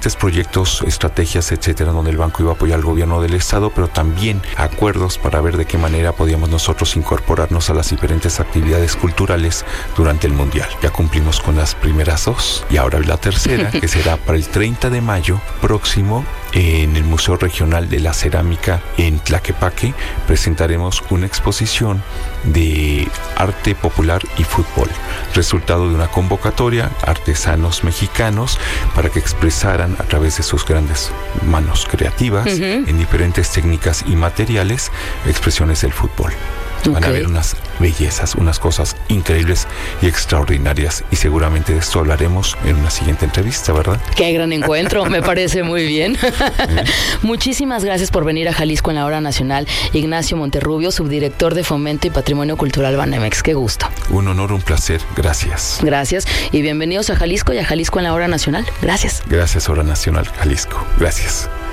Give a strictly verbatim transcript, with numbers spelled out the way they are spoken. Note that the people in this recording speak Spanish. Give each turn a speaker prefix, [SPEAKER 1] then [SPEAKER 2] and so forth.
[SPEAKER 1] diferentes proyectos, estrategias, etcétera, donde el banco iba a apoyar al gobierno del estado, pero también acuerdos para ver de qué manera podíamos nosotros incorporarnos a las diferentes actividades culturales durante el Mundial. Ya cumplimos con las primeras dos y ahora la tercera, que será para el treinta de mayo próximo en el Museo Regional de la Cerámica en Tlaquepaque. Presentaremos una exposición de arte popular y fútbol, resultado de una convocatoria a artesanos mexicanos para que expresaran a través de sus grandes manos creativas, uh-huh, en diferentes técnicas y materiales, expresiones del fútbol. Van okay. a ver unas bellezas, unas cosas increíbles y extraordinarias, y seguramente de esto hablaremos en una siguiente entrevista, ¿verdad?
[SPEAKER 2] Qué gran encuentro, me parece muy bien. ¿Eh? Muchísimas gracias por venir a Jalisco en la Hora Nacional, Ignacio Monterrubio, subdirector de Fomento y Patrimonio Cultural Banamex. Qué gusto.
[SPEAKER 1] Un honor, un placer. Gracias.
[SPEAKER 2] Gracias y bienvenidos a Jalisco y a Jalisco en la Hora Nacional. Gracias.
[SPEAKER 1] Gracias, Hora Nacional Jalisco. Gracias.